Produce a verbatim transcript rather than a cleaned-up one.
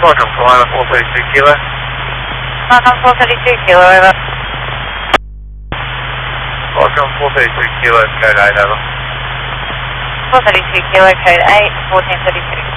Welcome to Lima four thirty-two Kilo. Welcome four thirty-two Kilo, over. Welcome four thirty-two Kilo, code eight, over. four thirty-two Kilo, code eight, fourteen thirty-two.